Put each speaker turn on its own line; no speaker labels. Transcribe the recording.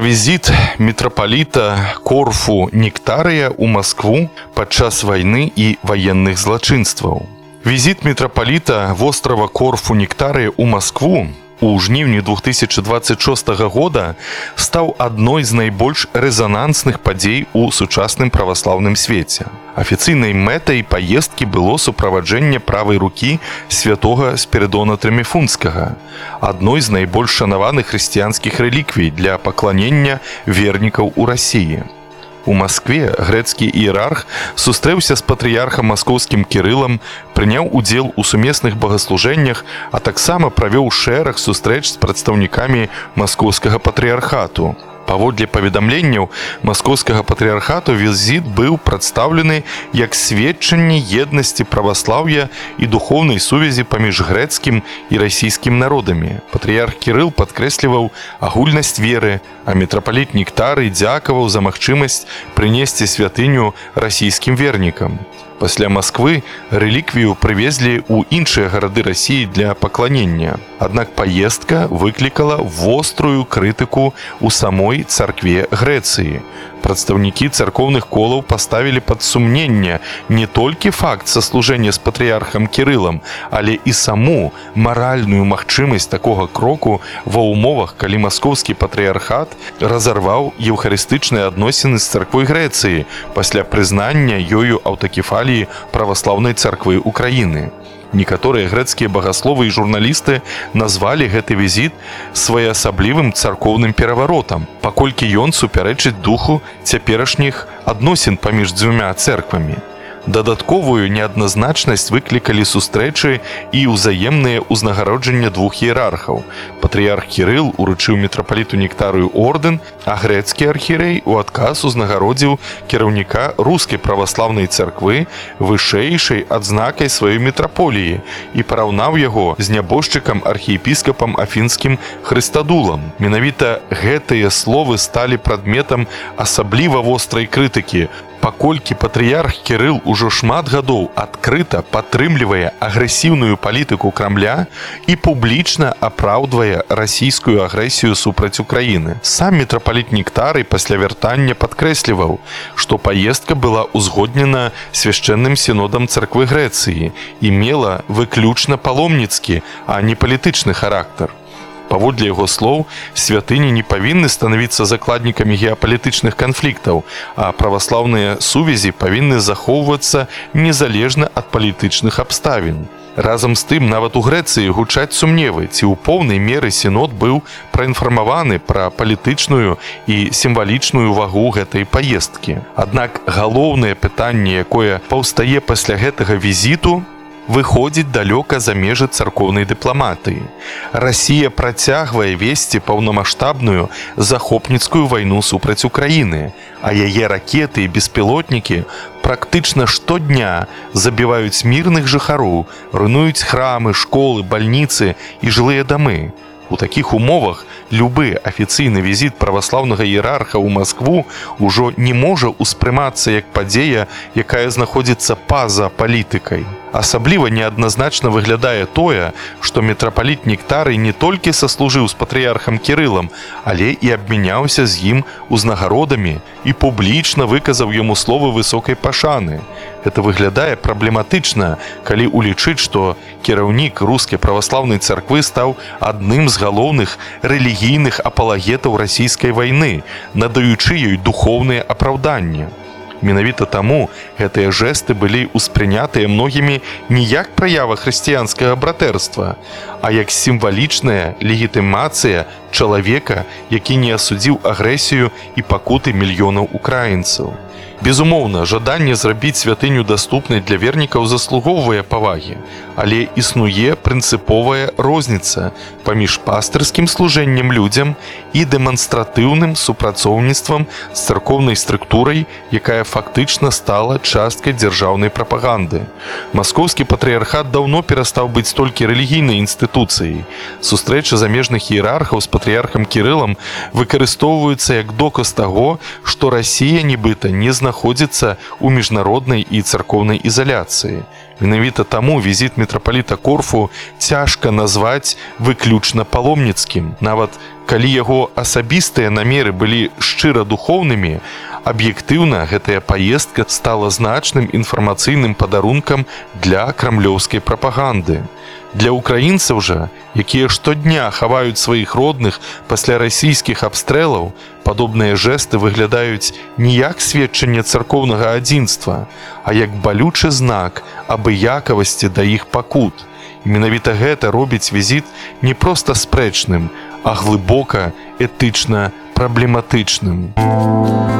візіт мітрапаліта Корфу Нектарыя ў Маскву падчас вайны і ваенных злачынстваў. Візіт мітрапаліта вострава Корфу Нектарыя ў Маскву у жніўні 2026 года стаў адной з найбольш рэзанансных падзей у сучасным праваслаўным свеце. Афіцыйнай мэтай паездкі было суправаджэнне правай рукі святога Спірыдона Трыміфунскага, адной з найбольш шанаваных хрысціянскіх рэліквій для пакланення вернікаў у Расіі. У Маскве грэцкі іерарх сустрэўся з патрыярхам маскоўскім Кірылам, прыняў удзел у сумесных багаслужэннях, а таксама правёў шэраг сустрэч з прадстаўнікамі маскоўскага патрыярхату. Паводле паведамленняў маскоўскага патрыярхату візіт быў прадстаўлены як сведчанне еднасці праваслаўя і духоўнай сувязі паміж грэцкім і расійскім народамі. Патрыярх Кірыл падкрэсліваў агульнасць веры, а мітрапаліт Нектарый дзякаваў за магчымасць прынесці святыню расійскім вернікам. Пасля Масквы рэліквію прывезлі ў іншыя гарады Расіі для пакланення. Аднак паездка выклікала вострую крытыку ў самой царкве Грэцыі. Прадстаўнікі царкоўных колаў паставілі пад сумненне не толькі факт саслужэння з патрыярхам Кірылам, але і саму маральную магчымасць такога кроку ва ўмовах, калі маскоўскі патрыярхат разарваў еўхарыстычныя адносіны з царквой Грэцыі пасля прызнання ёю аўтакефаліі праваслаўнай царквы Украіны. Некаторыя грэцкія багасловы і журналісты назвалі гэты візіт своеасаблівым царкоўным пераваротам, паколькі ён супярэчыць духу цяперашніх адносін паміж дзвюма цэрквамі. Дадатковую неадназначнасць выклікалі сустрэчы і ўзаемныя ўзнагароджання двух іерархаў. Патрыярх Кірыл уручыў мітрапаліту Нектарыю ордэн, а грэцкі архірэй у адказ узнагародзіў кіраўніка рускай праваслаўнай царквы вышэйшай адзнакай сваёй мітраполіі і параўнаў яго з нябожчыкам архіепіскапам афінскім Хрыстадулам. Менавіта гэтыя словы сталі прадметам асабліва вострай крытыкі, паколькі патрыярх Кірыл ужо шмат гадоў адкрыта падтрымлівае агрэсіўную палітыку Крамля і публічна апраўдвае расійскую агрэсію супраць Украіны. Сам мітрапаліт Нектарый пасля вяртання падкрэсліваў, што паездка была ўзгоднена свяшчэнным сінодам царквы Грэцыі і мела выключна паломніцкі, а не палітычны характар. Паводле яго слоў, святыні не павінны станавіцца закладнікамі геапалітычных канфліктаў, а праваслаўныя сувязі павінны захоўвацца незалежна ад палітычных абставін. Разам з тым, нават у Грэцыі гучаць сумневы, ці ў поўнай меры сінод быў праінфармаваны пра палітычную і сімвалічную вагу гэтай паездкі. Аднак галоўнае пытанне, якое паўстае пасля гэтага візіту, выходзіць далёка за межы царкоўнай дыпламатыі. Расія працягвае весці паўнамаштабную захопніцкую вайну супраць Украіны, а яе ракеты і беспілотнікі практычна штодня забіваюць мірных жыхароў, руйнуюць храмы, школы, бальніцы і жылыя дамы. У такіх умовах любы афіцыйны візіт праваслаўнага іерарха ў Маскву ўжо не можа ўспрымацца як падзея, якая знаходзіцца па-за палітыкай. Асабліва неадназначна выглядае тое, што мітрапаліт Нектарый не толькі саслужыў з патрыярхам Кірылам, але і абмяняўся з ім узнагародамі і публічна выказаў яму словы высокай пашаны. Гэта выглядае праблематычна, калі улічыць, што кіраўнік рускай праваслаўнай царквы стаў адным з галоўных рэлігійных апалагетаў расійскай вайны, надаючы ёй духоўныя апраўданні. Менавіта таму гэтыя жэсты былі ўспрынятыя многімі не як праява хрысціянскага братэрства, а як сімвалічная легітымацыя чалавека, які не асудзіў агрэсію і пакуты мільёнаў украінцаў. Безумоўна, жаданне зрабіць святыню даступнай для вернікаў заслугоўвае павагі, але існуе прынцыповая розніца паміж пастырскім служэннем людзям і дэманстратыўным супрацоўніцтвам з царкоўнай структурай, якая фактычна стала часткай дзяржаўнай прапаганды. Маскоўскі патрыярхат даўно перастаў быць толькі рэлігійнай інстытуцыяй. Сустрэчы замежных іерархаў з патрыярхам Кірылам выкарыстоўваюцца як доказ таго, што Расія нібыта не знаходзіцца ў міжнароднай і царкоўнай ізаляцыі. Менавіта таму візіт мітрапаліта Корфу цяжка назваць выключна паломніцкім. Нават Калі яго асабістыя намеры былі шчыра духоўнымі, аб'ектыўна гэтая паездка стала значным інфармацыйным падарункам для крамлёўскай прапаганды. Для украінцаў жа, якія штодня хаваюць сваіх родных пасля расійскіх абстрэлаў, падобныя жэсты выглядаюць не як сведчанне царкоўнага адзінства, а як балючы знак абыякавасці да іх пакут. І менавіта гэта робіць візіт не проста спрэчным, а глыбока этычна праблематычным.